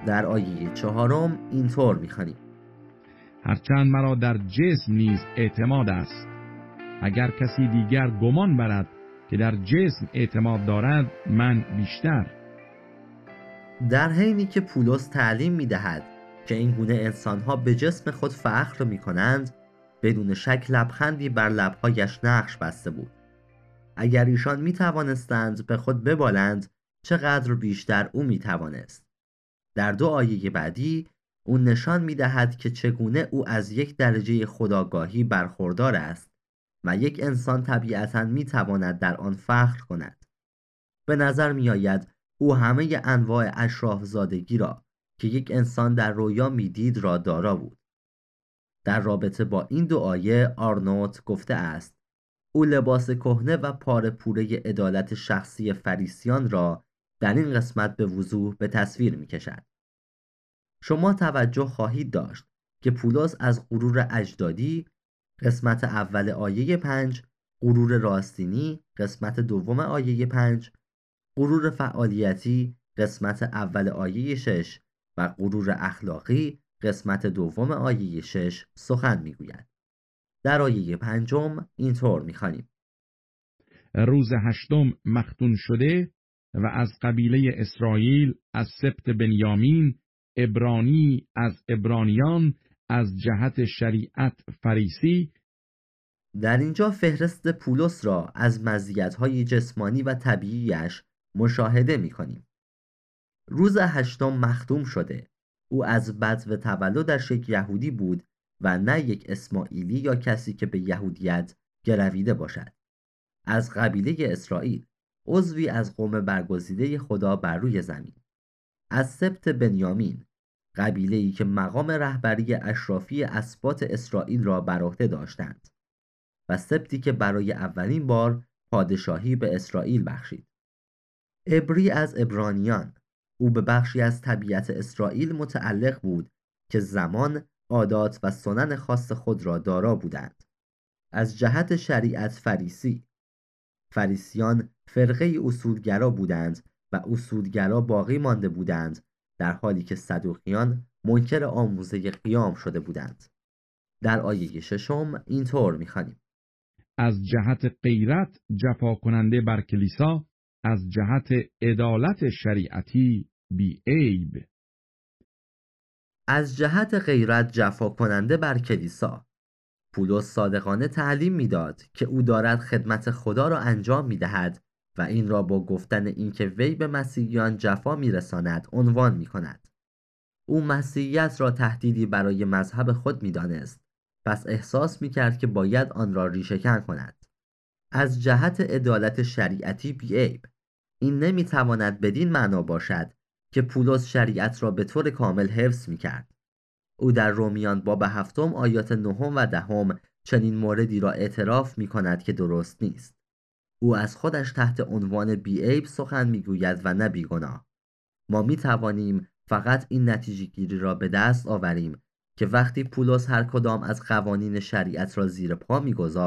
در آیه 4 اینطور می‌خوانیم: هرچند مرا در جسم نیز اعتماد است، اگر کسی دیگر گمان برد که در جسم اعتماد دارد، من بیشتر. در حینی که پولس تعلیم می‌دهد که این گونه انسان‌ها به جسم خود فخر می‌کنند، بدون شک لبخندی بر لب‌هایش نقش بسته بود. اگر ایشان می‌توانستند به خود ببالند، چقدر بیشتر او می‌توانست. در 2 آیه بعدی او نشان می‌دهد که چگونه او از یک درجه خودآگاهی برخوردار است و یک انسان طبیعتاً می‌تواند در آن فخر کند. به نظر می‌آید او همه انواع اشراف‌زادگی را که یک انسان در رویا می‌دید را دارا بود. در رابطه با این 2 آیه آرنوت گفته است: او لباس کهنه و پاره پوره عدالت شخصی فریسیان را در این قسمت به وضوح به تصویر می‌کشد. شما توجه خواهید داشت که پولس از غرور اجدادی قسمت اول آیه 5، غرور راستینی قسمت دوم آیه 5، غرور فعالیتی قسمت اول آیه 6 و غرور اخلاقی قسمت دوم آیه 6 سخن میگوید. در آیه 5 اینطور میخوانیم: روز 8 مختون شده و از قبیله اسرائیل، از سبط بنیامین، عبرانی از عبرانیان، از جهت شریعت فریسی. در اینجا فهرست پولس را از مزیت‌های جسمانی و طبیعیش مشاهده می‌کنیم. روز 8 مختوم شده. او از بدو تولدش یک یهودی بود و نه یک اسماعیلی یا کسی که به یهودیت گرویده باشد. از قبیله اسرائیل، عضوی از قوم برگزیده خدا بر روی زمین. از سبط بنیامین، قبیله‌ای که مقام رهبری اشرافی اسباط اسرائیل را بر عهده داشتند و سبطی که برای اولین بار پادشاهی به اسرائیل بخشید. عبری از عبرانیان، او به بخشی از طبیعت اسرائیل متعلق بود که زمان، عادات و سنن خاص خود را دارا بودند. از جهت شریعت فریسی، فریسیان فرقه اصولگرا بودند و اصولگرا باقی مانده بودند، در حالی که صدوقیان منکر آموزه قیام شده بودند. در آیه 6 اینطور می‌خوانیم: از جهت غیرت جفا کننده بر کلیسا، از جهت عدالت شریعتی بی عیب. از جهت غیرت جفا کننده بر کلیسا. پولس صادقانه تعلیم میداد که او دارد خدمت خدا را انجام میدهد و این را با گفتن اینکه وی به مسیحیان جفا میرساند عنوان میکند. او مسیحیت را تهدیدی برای مذهب خود میدانست، پس احساس میکرد که باید آن را ریشه‌کن کند. از جهت عدالت شریعتی بی‌عیب. این نمیتواند بدین معنا باشد که پولس شریعت را به طور کامل حفظ میکرد. او در رومیان باب 7 آیات 9 و 10 چنین موردی را اعتراف میکند که درست نیست. او از خودش تحت عنوان بی‌عیب سخن میگوید و نه بیگناه. ما میتوانیم فقط این نتیجه گیری را به دست آوریم که وقتی پولس هر کدام از قوانین شریعت را زیر پا میگذارد